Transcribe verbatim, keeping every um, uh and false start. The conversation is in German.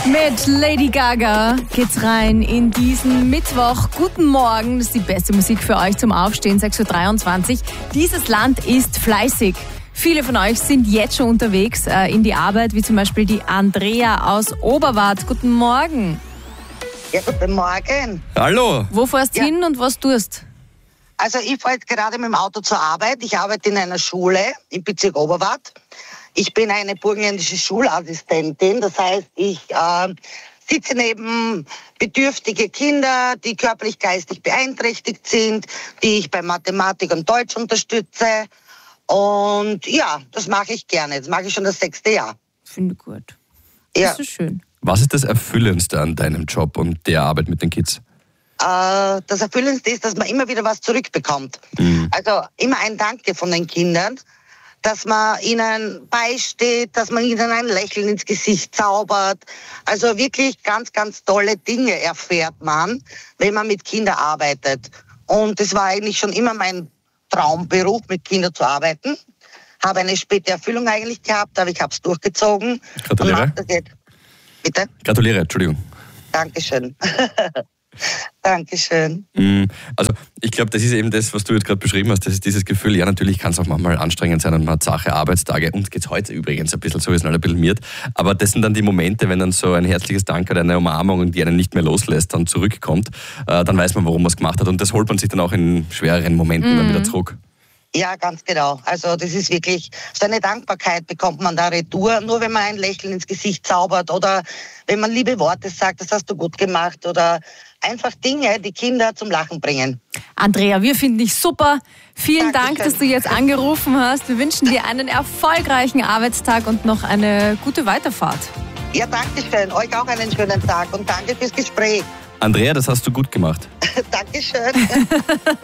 Mit Lady Gaga geht's rein in diesen Mittwoch. Guten Morgen, das ist die beste Musik für euch zum Aufstehen, sechs Uhr dreiundzwanzig. Dieses Land ist fleißig. Viele von euch sind jetzt schon unterwegs äh, in die Arbeit, wie zum Beispiel die Andrea aus Oberwart. Guten Morgen. Ja, guten Morgen. Hallo. Wo fährst du Ja. hin und was tust? Also ich fahre jetzt gerade mit dem Auto zur Arbeit. Ich arbeite in einer Schule im Bezirk Oberwart. Ich bin eine burgenländische Schulassistentin. Das heißt, ich äh, sitze neben bedürftige Kinder, die körperlich geistig beeinträchtigt sind, die ich bei Mathematik und Deutsch unterstütze. Und ja, das mache ich gerne. Das mache ich schon das sechste Jahr. Finde ich gut. Ja. Das ist schön. Was ist das Erfüllendste an deinem Job und der Arbeit mit den Kids? Äh, das Erfüllendste ist, dass man immer wieder was zurückbekommt. Mhm. Also immer ein Danke von den Kindern, dass man ihnen beisteht, dass man ihnen ein Lächeln ins Gesicht zaubert. Also wirklich ganz, ganz tolle Dinge erfährt man, wenn man mit Kindern arbeitet. Und es war eigentlich schon immer mein Traumberuf, mit Kindern zu arbeiten. Habe eine späte Erfüllung eigentlich gehabt, aber ich habe es durchgezogen. Gratuliere. Und mach das jetzt. Bitte? Gratuliere, Entschuldigung. Dankeschön. Dankeschön. Also ich glaube, das ist eben das, was du jetzt gerade beschrieben hast, das ist dieses Gefühl, ja natürlich kann es auch manchmal anstrengend sein und man hat Sache, Arbeitstage, uns geht es heute übrigens ein bisschen so, wir sind alle ein bisschen miert, aber das sind dann die Momente, wenn dann so ein herzliches Dank oder eine Umarmung, die einen nicht mehr loslässt, dann zurückkommt, äh, dann weiß man, warum man es gemacht hat und das holt man sich dann auch in schwereren Momenten mhm. dann wieder zurück. Ja, ganz genau. Also das ist wirklich, so eine Dankbarkeit bekommt man da retour, nur wenn man ein Lächeln ins Gesicht zaubert oder wenn man liebe Worte sagt, das hast du gut gemacht oder einfach Dinge, die Kinder zum Lachen bringen. Andrea, wir finden dich super. Vielen Dankeschön. Dank, dass du jetzt angerufen hast. Wir wünschen dir einen erfolgreichen Arbeitstag und noch eine gute Weiterfahrt. Ja, danke schön. Euch auch einen schönen Tag und danke fürs Gespräch. Andrea, das hast du gut gemacht. Dankeschön.